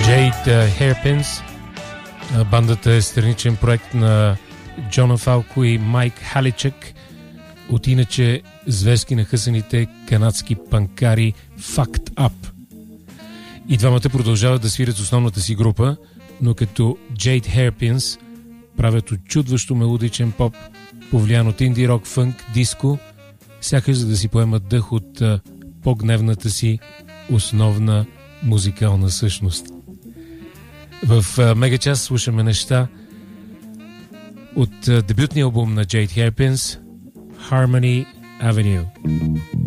Jade Hairpins. Бандата е страничен проект на Джона Фалко и Майк Халичък от иначе зверски нахъсаните канадски панкари Fucked Up. И двамата продължават да свирят с основната си група, но като Jade Hairpins правят очудващо мелодичен поп, повлиян от инди рок, фънк, диско, сякаш за да си поемат дъх от по-гневната си основна музикална същност. В Мегачас слушаме неща от дебютния албум на Jade Hairpins, Harmony Avenue.